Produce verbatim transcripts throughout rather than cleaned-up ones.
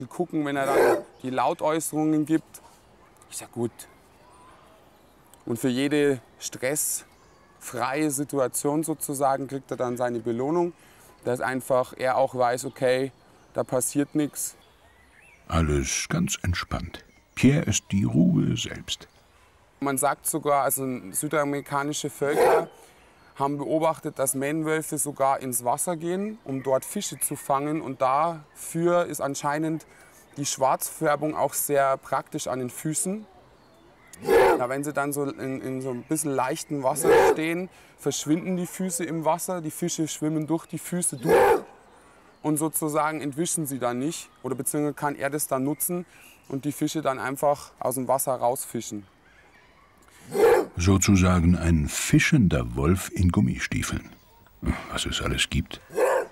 Die gucken, wenn er dann die Lautäußerungen gibt. Ich sag gut. Und für jede stressfreie Situation sozusagen kriegt er dann seine Belohnung, dass einfach er auch weiß, okay, da passiert nichts. Alles ganz entspannt. Pierre ist die Ruhe selbst. Man sagt sogar, also südamerikanische Völker haben beobachtet, dass Männwölfe sogar ins Wasser gehen, um dort Fische zu fangen. Und dafür ist anscheinend die Schwarzfärbung auch sehr praktisch an den Füßen. Ja, wenn sie dann so in, in so ein bisschen leichtem Wasser stehen, verschwinden die Füße im Wasser. Die Fische schwimmen durch die Füße durch und sozusagen entwischen sie dann nicht. Oder beziehungsweise kann er das dann nutzen und die Fische dann einfach aus dem Wasser rausfischen. Sozusagen ein fischender Wolf in Gummistiefeln. Was es alles gibt.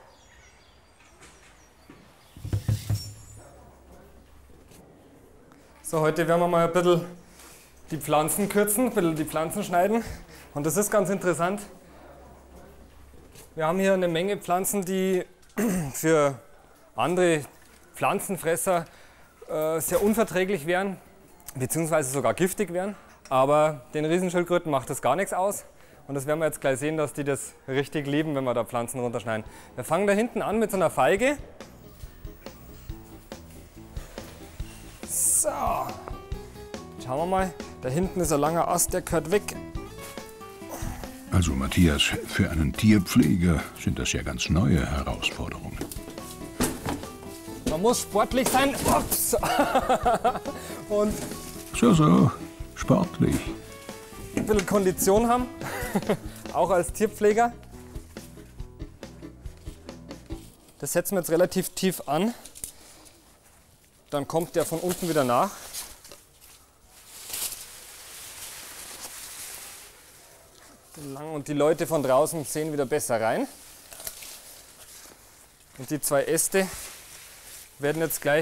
So, heute werden wir mal ein bisschen die Pflanzen kürzen, ein bisschen die Pflanzen schneiden. Und das ist ganz interessant. Wir haben hier eine Menge Pflanzen, die für andere Pflanzenfresser äh, sehr unverträglich wären, beziehungsweise sogar giftig wären. Aber den Riesenschildkröten macht das gar nichts aus. Und das werden wir jetzt gleich sehen, dass die das richtig lieben, wenn wir da Pflanzen runterschneiden. Wir fangen da hinten an mit so einer Feige. So. Schauen wir mal. Da hinten ist ein langer Ast, der gehört weg. Also Matthias, für einen Tierpfleger sind das ja ganz neue Herausforderungen. Man muss sportlich sein. Ups. Und so, so. Sportlich. Ein bisschen Kondition haben, auch als Tierpfleger. Das setzen wir jetzt relativ tief an. Dann kommt der von unten wieder nach. Und die Leute von draußen sehen wieder besser rein. Und die zwei Äste werden jetzt gleich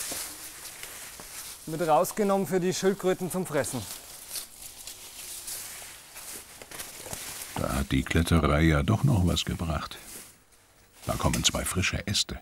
mit rausgenommen für die Schildkröten zum Fressen. Da hat die Kletterei ja doch noch was gebracht. Da kommen zwei frische Äste.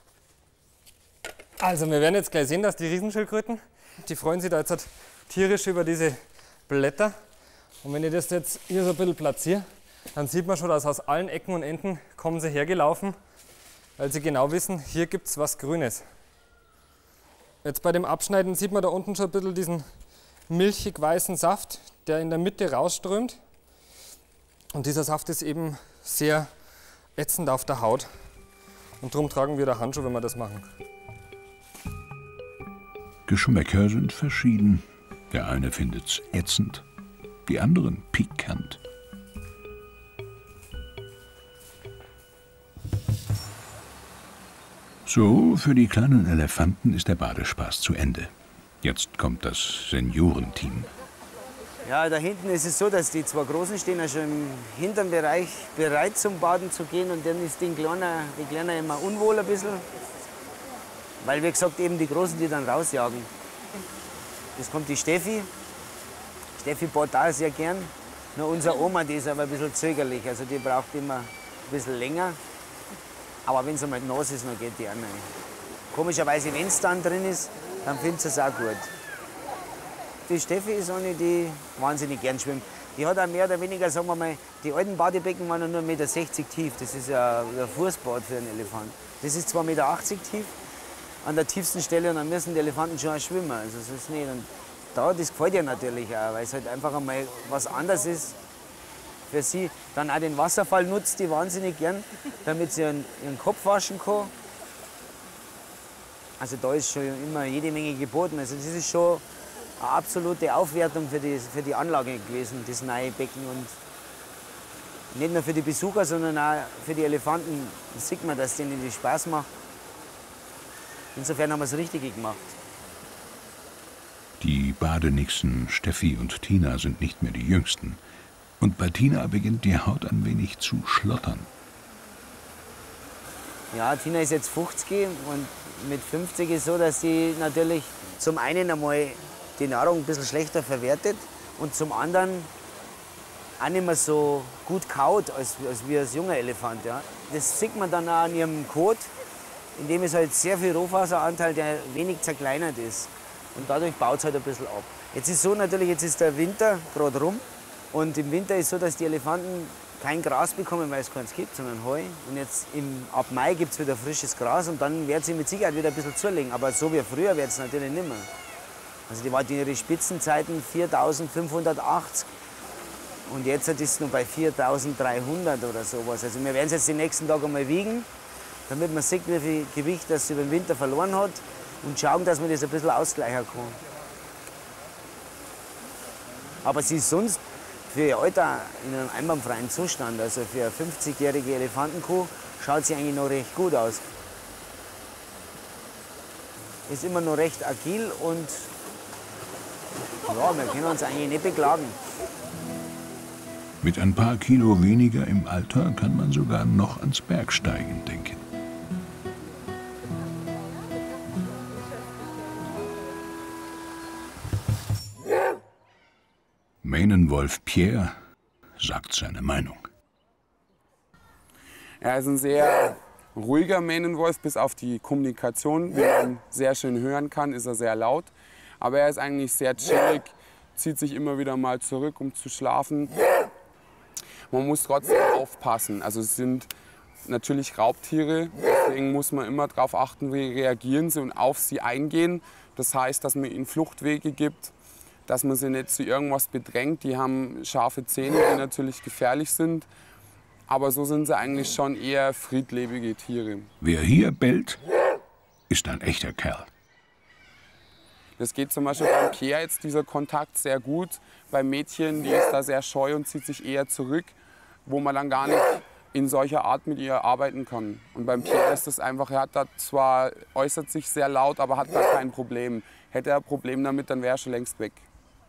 Also wir werden jetzt gleich sehen, dass die Riesenschildkröten, die freuen sich da jetzt halt tierisch über diese Blätter. Und wenn ich das jetzt hier so ein bisschen platziere, dann sieht man schon, dass aus allen Ecken und Enden kommen sie hergelaufen, weil sie genau wissen, hier gibt es was Grünes. Jetzt bei dem Abschneiden sieht man da unten schon ein bisschen diesen milchig weißen Saft, der in der Mitte rausströmt. Und dieser Saft ist eben sehr ätzend auf der Haut. Und darum tragen wir da Handschuhe, wenn wir das machen. Geschmäcker sind verschieden. Der eine findet's ätzend, die anderen pikant. So, für die kleinen Elefanten ist der Badespaß zu Ende. Jetzt kommt das Seniorenteam. Ja, da hinten ist es so, dass die zwei Großen stehen ja schon im hinteren Bereich bereit zum Baden zu gehen. Und dann ist die Kleine, die Kleine immer unwohl ein bisschen. Weil, wie gesagt, eben die Großen, die dann rausjagen. Jetzt kommt die Steffi. Steffi badet auch sehr gern. Nur unsere Oma, die ist aber ein bisschen zögerlich. Also die braucht immer ein bisschen länger. Aber wenn es einmal nass ist, dann geht die auch rein. Komischerweise, wenn es dann drin ist, dann findet sie es auch gut. Die Steffi ist eine, die wahnsinnig gern schwimmt. Die hat auch mehr oder weniger, sagen wir mal, die alten Badebecken waren nur eins Komma sechzig Meter tief. Das ist ja ein Fußbad für einen Elefant. Das ist zwei Komma achtzig Meter tief an der tiefsten Stelle und dann müssen die Elefanten schon auch schwimmen. Also das ist nicht. Und da, das gefällt ihr natürlich auch, weil es halt einfach einmal was anderes ist für sie. Dann auch den Wasserfall nutzt die wahnsinnig gern, damit sie ihren, ihren Kopf waschen kann. Also da ist schon immer jede Menge geboten. Also das ist schon eine absolute Aufwertung für die, für die Anlage gewesen, das neue Becken. Und nicht nur für die Besucher, sondern auch für die Elefanten. Da sieht man, dass denen das Spaß macht. Insofern haben wir es richtig gemacht. Die Badenixen Steffi und Tina sind nicht mehr die Jüngsten. Und bei Tina beginnt die Haut ein wenig zu schlottern. Ja, Tina ist jetzt fünfzig und mit fünfzig ist es so, dass sie natürlich zum einen einmal die Nahrung ein bisschen schlechter verwertet und zum anderen auch nicht mehr so gut kaut als, als wie als junger Elefant. Ja. Das sieht man dann auch an ihrem Kot. indem es halt sehr viel Rohfaseranteil, der wenig zerkleinert ist. Und dadurch baut es halt ein bisschen ab. Jetzt ist so natürlich, jetzt ist der Winter gerade rum. Und im Winter ist so, dass die Elefanten kein Gras bekommen, weil es keins gibt, sondern Heu. Und jetzt im, ab Mai gibt es wieder frisches Gras und dann wird sie mit Sicherheit wieder ein bisschen zulegen. Aber so wie früher wird es natürlich nicht mehr. Also die waren ihre Spitzenzeiten viertausendfünfhundertachtzig und jetzt ist es nur bei viertausenddreihundert oder sowas. Also wir werden es jetzt die nächsten Tage einmal wiegen, damit man sieht, wie viel Gewicht das über den Winter verloren hat und schauen, dass man das ein bisschen ausgleichen kann. Aber sie ist sonst für ihr Alter in einem einwandfreien Zustand, also für eine fünfzigjährige Elefantenkuh, schaut sie eigentlich noch recht gut aus. Ist immer noch recht agil und ja, wir können uns eigentlich nicht beklagen. Mit ein paar Kilo weniger im Alter kann man sogar noch ans Bergsteigen denken. Mähnenwolf Pierre sagt seine Meinung. Er ist ein sehr ruhiger Mähnenwolf, bis auf die Kommunikation, wie man sehr schön hören kann, ist er sehr laut. Aber er ist eigentlich sehr chillig, zieht sich immer wieder mal zurück, um zu schlafen. Man muss trotzdem aufpassen. Also es sind natürlich Raubtiere, deswegen muss man immer darauf achten, wie reagieren sie und auf sie eingehen. Das heißt, dass man ihnen Fluchtwege gibt, dass man sie nicht zu irgendwas bedrängt. Die haben scharfe Zähne, die natürlich gefährlich sind. Aber so sind sie eigentlich schon eher friedlebige Tiere. Wer hier bellt, ist ein echter Kerl. Das geht zum Beispiel beim Pierre jetzt dieser Kontakt sehr gut. Beim Mädchen, die ist da sehr scheu und zieht sich eher zurück, wo man dann gar nicht in solcher Art mit ihr arbeiten kann. Und beim Pierre ist es einfach, er hat da zwar, äußert sich sehr laut, aber hat da kein Problem. Hätte er ein Problem damit, dann wäre er schon längst weg.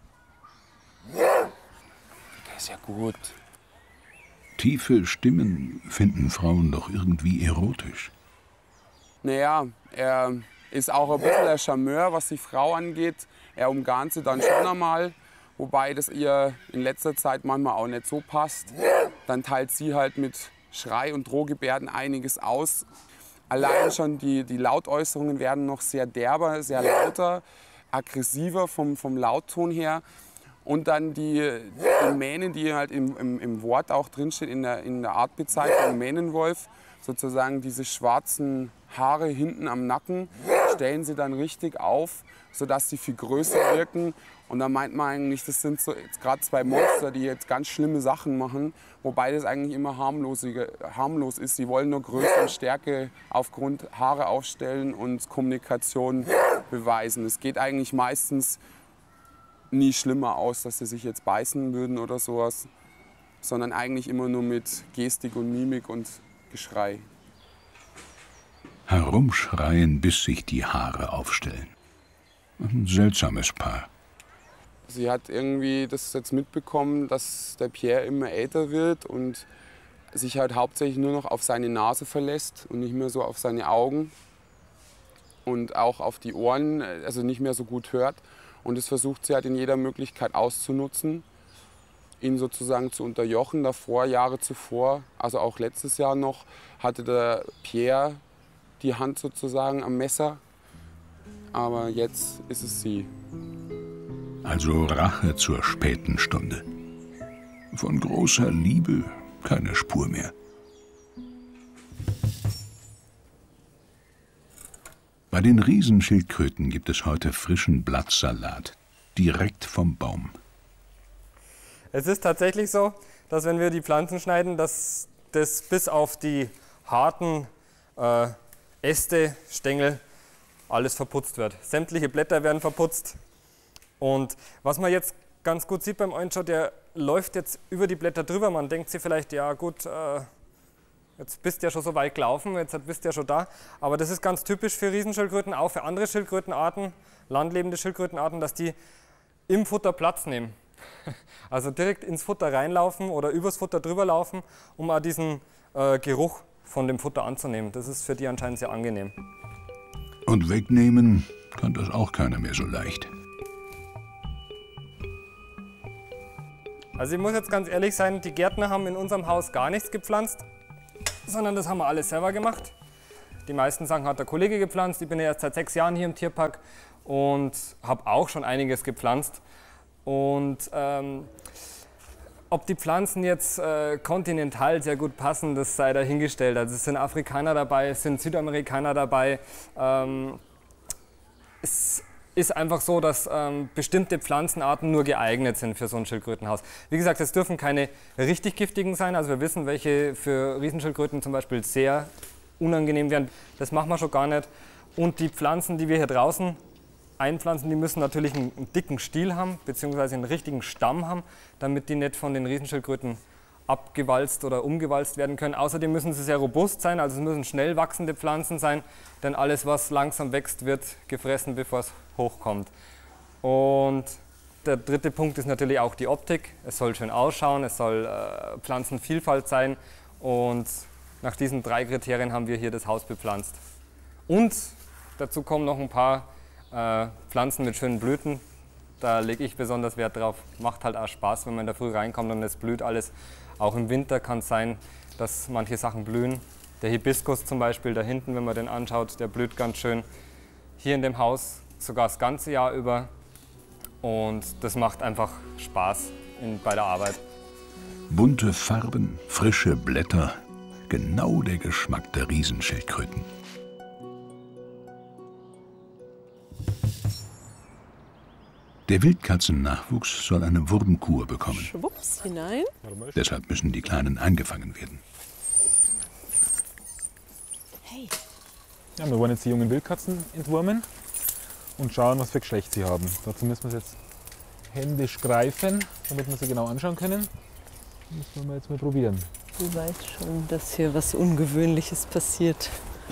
Der ist ja gut. Tiefe Stimmen finden Frauen doch irgendwie erotisch. Naja, er ist auch ein bisschen der Charmeur, was die Frau angeht. Er umgarnt sie dann schon einmal, wobei das ihr in letzter Zeit manchmal auch nicht so passt. Dann teilt sie halt mit Schrei- und Drohgebärden einiges aus. Allein schon die, die Lautäußerungen werden noch sehr derber, sehr lauter, aggressiver vom, vom Lautton her. Und dann die, die Mähnen, die halt im, im, im Wort auch drinsteht, in der, in der Artbezeichnung Mähnenwolf, sozusagen diese schwarzen Haare hinten am Nacken, stellen sie dann richtig auf, sodass sie viel größer wirken. Und da meint man eigentlich, das sind so jetzt gerade zwei Monster, die jetzt ganz schlimme Sachen machen, wobei das eigentlich immer harmlos ist. Sie wollen nur Größe und Stärke aufgrund Haare aufstellen und Kommunikation beweisen. Es geht eigentlich meistens nie schlimmer aus, dass sie sich jetzt beißen würden oder sowas, sondern eigentlich immer nur mit Gestik und Mimik und Geschrei. Herumschreien, bis sich die Haare aufstellen. Ein seltsames Paar. Sie hat irgendwie das jetzt mitbekommen, dass der Pierre immer älter wird und sich halt hauptsächlich nur noch auf seine Nase verlässt und nicht mehr so auf seine Augen und auch auf die Ohren, also nicht mehr so gut hört. Und das versucht sie halt in jeder Möglichkeit auszunutzen, ihn sozusagen zu unterjochen. Davor, Jahre zuvor, also auch letztes Jahr noch, hatte der Pierre die Hand sozusagen am Messer. Aber jetzt ist es sie. Also Rache zur späten Stunde. Von großer Liebe keine Spur mehr. Bei den Riesenschildkröten gibt es heute frischen Blattsalat, direkt vom Baum. Es ist tatsächlich so, dass wenn wir die Pflanzen schneiden, dass das bis auf die harten äh, Äste, Stängel, alles verputzt wird. Sämtliche Blätter werden verputzt. Und was man jetzt ganz gut sieht beim Oincho, der läuft jetzt über die Blätter drüber. Man denkt sich vielleicht, ja gut, äh, jetzt bist du ja schon so weit gelaufen, jetzt bist du ja schon da. Aber das ist ganz typisch für Riesenschildkröten, auch für andere Schildkrötenarten, landlebende Schildkrötenarten, dass die im Futter Platz nehmen. Also direkt ins Futter reinlaufen oder übers Futter drüber laufen, um auch diesen äh, Geruch von dem Futter anzunehmen. Das ist für die anscheinend sehr angenehm. Und wegnehmen kann das auch keiner mehr so leicht. Also ich muss jetzt ganz ehrlich sein, die Gärtner haben in unserem Haus gar nichts gepflanzt, sondern das haben wir alles selber gemacht. Die meisten Sachen hat der Kollege gepflanzt. Ich bin ja erst seit sechs Jahren hier im Tierpark und habe auch schon einiges gepflanzt. Und ähm, ob die Pflanzen jetzt äh, kontinental sehr gut passen, das sei dahingestellt. Also es sind Afrikaner dabei, es sind Südamerikaner dabei. Ähm, es ist einfach so, dass ähm, bestimmte Pflanzenarten nur geeignet sind für so ein Schildkrötenhaus. Wie gesagt, es dürfen keine richtig giftigen sein. Also wir wissen, welche für Riesenschildkröten zum Beispiel sehr unangenehm wären. Das machen wir schon gar nicht. Und die Pflanzen, die wir hier draußen einpflanzen, die müssen natürlich einen, einen dicken Stiel haben, beziehungsweise einen richtigen Stamm haben, damit die nicht von den Riesenschildkröten abgewalzt oder umgewalzt werden können. Außerdem müssen sie sehr robust sein, also es müssen schnell wachsende Pflanzen sein, denn alles, was langsam wächst, wird gefressen, bevor es hochkommt. Und der dritte Punkt ist natürlich auch die Optik. Es soll schön ausschauen, es soll äh, Pflanzenvielfalt sein und nach diesen drei Kriterien haben wir hier das Haus bepflanzt. Und dazu kommen noch ein paar Äh, Pflanzen mit schönen Blüten, da lege ich besonders Wert drauf. Macht halt auch Spaß, wenn man da früh reinkommt und es blüht alles. Auch im Winter kann es sein, dass manche Sachen blühen. Der Hibiskus zum Beispiel da hinten, wenn man den anschaut, der blüht ganz schön. Hier in dem Haus sogar das ganze Jahr über und das macht einfach Spaß in, bei der Arbeit. Bunte Farben, frische Blätter, genau der Geschmack der Riesenschildkröten. Der Wildkatzennachwuchs soll eine Wurmkur bekommen. Schwupps hinein. Deshalb müssen die Kleinen eingefangen werden. Hey. Ja, wir wollen jetzt die jungen Wildkatzen entwurmen und schauen, was für Geschlecht sie haben. Dazu müssen wir sie jetzt händisch greifen, damit wir sie genau anschauen können. Das wollen wir jetzt mal probieren. Du weißt schon, dass hier was Ungewöhnliches passiert.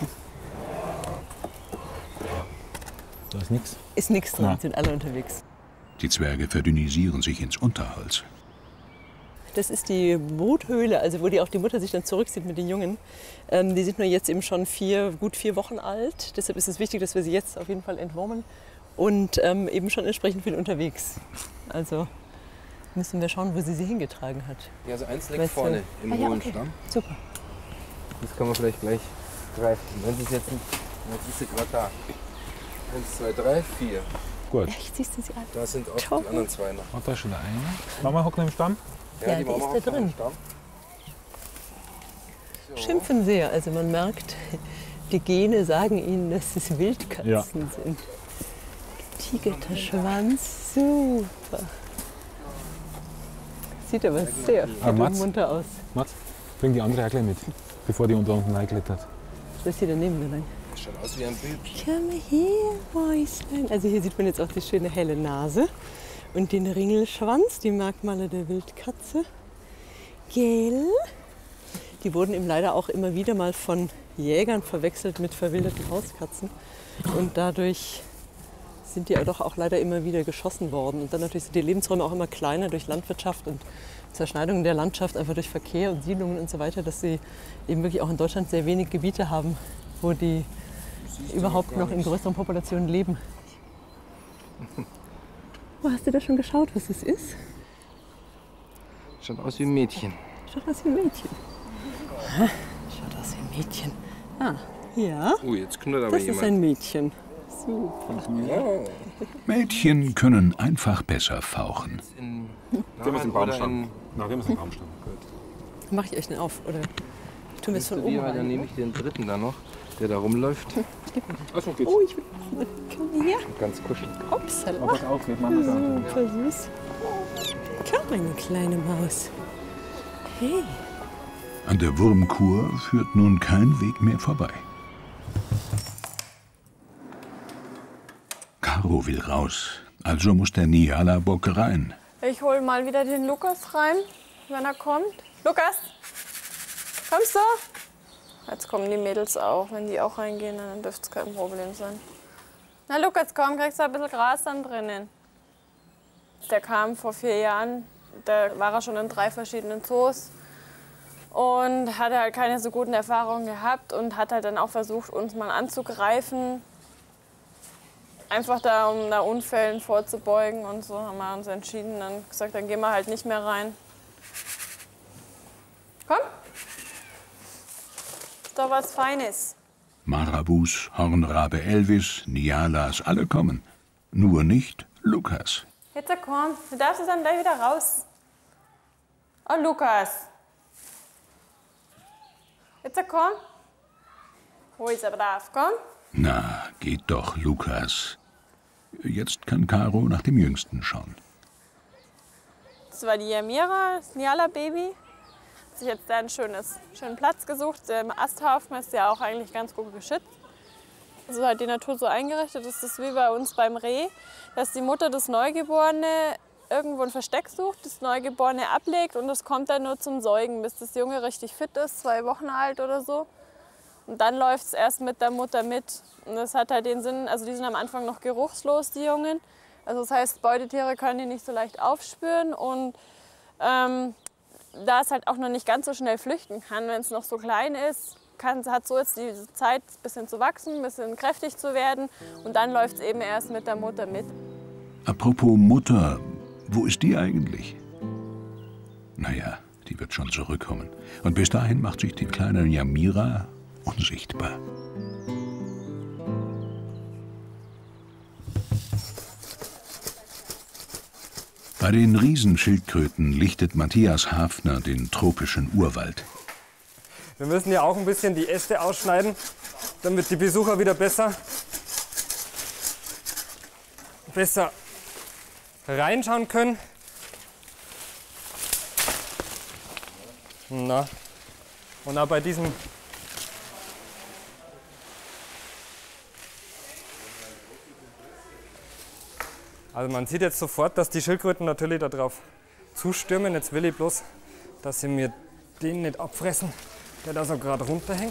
Da ist nichts. Ist nichts dran, Ja. sind alle unterwegs. Die Zwerge verdünnisieren sich ins Unterholz. Das ist die Bruthöhle, also wo die auch die Mutter sich dann zurückzieht mit den Jungen. Ähm, die sind nur jetzt eben schon vier, gut vier Wochen alt. Deshalb ist es wichtig, dass wir sie jetzt auf jeden Fall entwurmen. Und ähm, eben schon entsprechend viel unterwegs. Also müssen wir schauen, wo sie sie hingetragen hat. Ja, also eins liegt Weißt du- vorne im Ah ja, hohen okay. Stamm. Super. Das kann man vielleicht gleich greifen. Wenn sie es jetzt nicht, jetzt ist sie gerade da. Eins, zwei, drei, vier. Gut. Echt, siehst du sie an? Da sind auch Toll. die anderen zwei noch. Oh, da ist schon der eine. Mama hockt im Stamm. Ja, die Mama ist da hockt noch drin. am Stamm. So. Schimpfen sehr. Also man merkt, die Gene sagen ihnen, dass es Wildkatzen Ja. sind. Getigerter Schwanz, super. Sieht aber sehr fit Ah, und Mats? munter aus. Mats, bring die andere auch gleich mit, bevor die unter unten reinklettert. Was ist hier daneben gelangt? Das schaut aus wie ein Bild. Komm her, Mäuslein. Also hier sieht man jetzt auch die schöne helle Nase und den Ringelschwanz, die Merkmale der Wildkatze. Gell? Die wurden eben leider auch immer wieder mal von Jägern verwechselt mit verwilderten Hauskatzen. Und dadurch sind die ja doch auch leider immer wieder geschossen worden. Und dann natürlich sind die Lebensräume auch immer kleiner durch Landwirtschaft und Zerschneidungen der Landschaft, einfach durch Verkehr und Siedlungen und so weiter, dass sie eben wirklich auch in Deutschland sehr wenig Gebiete haben, wo die überhaupt noch in größeren Populationen leben. Oh, hast du da schon geschaut, was es ist? Schaut aus wie ein Mädchen. Schaut aus wie ein Mädchen. Aha, schaut aus wie ein Mädchen. Ah, ja, Oh, jetzt knurrt aber das ist jemand. ein Mädchen. Super. Oh. Mädchen können einfach besser fauchen. In Der muss im Nahen oder Baumstamm. in Na, der muss im Baumstamm. Mach ich euch den auf, oder tun wir es von oben Sevilla, dann rein? nehme ich den dritten da noch, der da rumläuft. Achso, geht's. Oh, ich will... Komm her. Ganz kuschelig. Upsala. Pass auf, geht Mama da. Super süß. Komm, meine kleine Maus. Hey. An der Wurmkur führt nun kein Weg mehr vorbei. Caro will raus, also muss der Niala-Bock rein. Ich hol mal wieder den Lukas rein, wenn er kommt. Lukas, kommst du? Jetzt kommen die Mädels auch. Wenn die auch reingehen, dann dürfte es kein Problem sein. Na Lukas, komm, kriegst du ein bisschen Gras dann drinnen. Der kam vor vier Jahren, da war er schon in drei verschiedenen Zoos und hatte halt keine so guten Erfahrungen gehabt und hat halt dann auch versucht, uns mal anzugreifen. Einfach da, um da Unfällen vorzubeugen und so haben wir uns entschieden, dann gesagt, dann gehen wir halt nicht mehr rein. Komm! Ist doch was Feines. Marabus, Hornrabe Elvis, Nialas, alle kommen. Nur nicht Lukas. Jetzt komm, du darfst dann gleich wieder raus. Oh, Lukas. Jetzt komm. Wo ist aber brav, komm. Na, geht doch, Lukas. Jetzt kann Caro nach dem Jüngsten schauen. Das war die Yamira, das Niala-Baby. Hat sich jetzt da einen schönes, schönen Platz gesucht. Im Asthaufen ist ja auch eigentlich ganz gut geschützt. So hat die Natur so eingerichtet, das ist wie bei uns beim Reh, dass die Mutter das Neugeborene irgendwo ein Versteck sucht, das Neugeborene ablegt und das kommt dann nur zum Säugen, bis das Junge richtig fit ist, zwei Wochen alt oder so. Und dann läuft es erst mit der Mutter mit. Und das hat halt den Sinn, also die sind am Anfang noch geruchslos, die Jungen. Also das heißt, Beutetiere können die nicht so leicht aufspüren und ähm, da es halt auch noch nicht ganz so schnell flüchten kann, wenn es noch so klein ist, kann, hat so jetzt die Zeit, ein bisschen zu wachsen, ein bisschen kräftig zu werden und dann läuft es eben erst mit der Mutter mit. Apropos Mutter, wo ist die eigentlich? Naja, die wird schon zurückkommen. Und bis dahin macht sich die kleine Yamira unsichtbar. Bei den Riesenschildkröten lichtet Matthias Hafner den tropischen Urwald. Wir müssen ja auch ein bisschen die Äste ausschneiden, damit die Besucher wieder besser, besser reinschauen können. Na. Und auch bei diesem Also man sieht jetzt sofort, dass die Schildkröten natürlich darauf zustürmen. Jetzt will ich bloß, dass sie mir den nicht abfressen, der da so gerade runterhängt.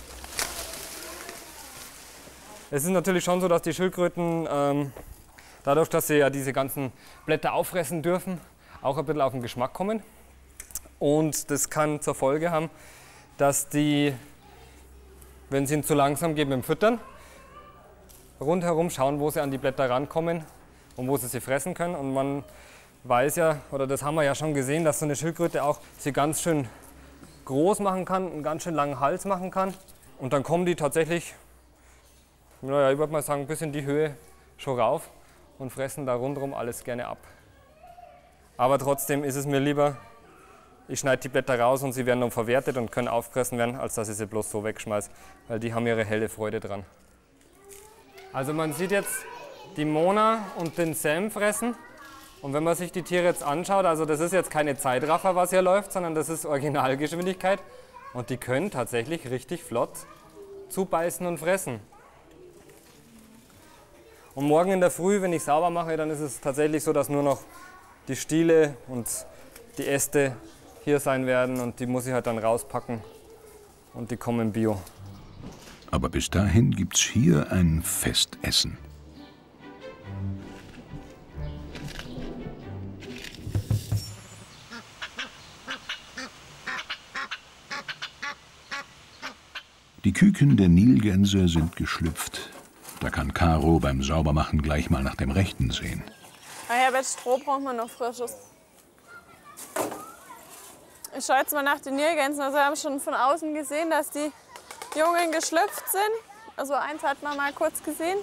Es ist natürlich schon so, dass die Schildkröten, ähm, dadurch, dass sie ja diese ganzen Blätter auffressen dürfen, auch ein bisschen auf den Geschmack kommen. Und das kann zur Folge haben, dass die, wenn sie ihnen zu langsam geben im Füttern, rundherum schauen, wo sie an die Blätter rankommen und wo sie sie fressen können. Und man weiß ja, oder das haben wir ja schon gesehen, dass so eine Schildkröte auch sie ganz schön groß machen kann, einen ganz schön langen Hals machen kann. Und dann kommen die tatsächlich, naja, ich würde mal sagen, bis in die Höhe schon rauf und fressen da rundherum alles gerne ab. Aber trotzdem ist es mir lieber, ich schneide die Blätter raus und sie werden dann verwertet und können aufgefressen werden, als dass ich sie bloß so wegschmeiße, weil die haben ihre helle Freude dran. Also man sieht jetzt die Mona und den Sam fressen. Und wenn man sich die Tiere jetzt anschaut, also das ist jetzt keine Zeitraffer, was hier läuft, sondern das ist Originalgeschwindigkeit. Und die können tatsächlich richtig flott zubeißen und fressen. Und morgen in der Früh, wenn ich sauber mache, dann ist es tatsächlich so, dass nur noch die Stiele und die Äste hier sein werden. Und die muss ich halt dann rauspacken und die kommen bio. Aber bis dahin gibt's hier ein Festessen. Die Küken der Nilgänse sind geschlüpft. Da kann Caro beim Saubermachen gleich mal nach dem Rechten sehen. Ah ja, bei Stroh braucht man noch frisches. Ich schaue jetzt mal nach den Nilgänsen. Also wir haben schon von außen gesehen, dass die Jungen geschlüpft sind. Also eins hat man mal kurz gesehen.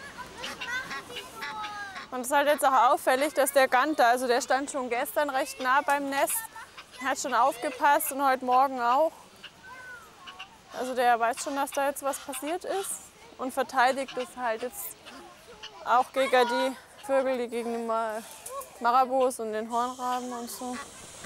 Und es ist halt jetzt auch auffällig, dass der Ganter, also der stand schon gestern recht nah beim Nest, hat schon aufgepasst und heute Morgen auch. Also der weiß schon, dass da jetzt was passiert ist und verteidigt es halt jetzt auch gegen die Vögel, die gegen die Marabus und den Hornraben und so.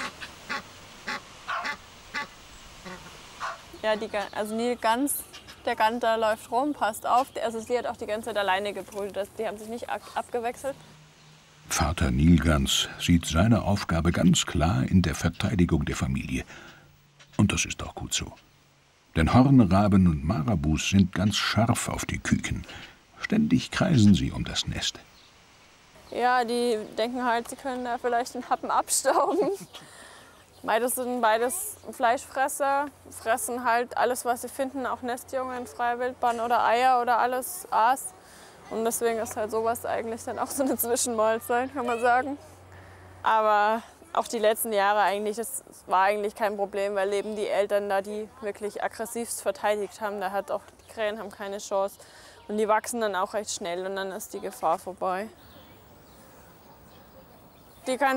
Ja, die, also Nilgans, der Ganter läuft rum, passt auf. Also sie hat auch die ganze Zeit alleine gebrütet, die haben sich nicht abgewechselt. Vater Nilgans sieht seine Aufgabe ganz klar in der Verteidigung der Familie. Und das ist auch gut so. Denn Hornraben und Marabus sind ganz scharf auf die Küken. Ständig kreisen sie um das Nest. Ja, die denken halt, sie können da vielleicht einen Happen abstauben. Beides sind beides Fleischfresser, fressen halt alles, was sie finden, auch Nestjungen, Freiwildbahn oder Eier oder alles Aas. Und deswegen ist halt sowas eigentlich dann auch so eine Zwischenmahlzeit, kann man sagen. Aber auch die letzten Jahre eigentlich, das war eigentlich kein Problem, weil eben die Eltern da die wirklich aggressivst verteidigt haben. Da hat auch die Krähen haben keine Chance. Und die wachsen dann auch recht schnell und dann ist die Gefahr vorbei. Die kann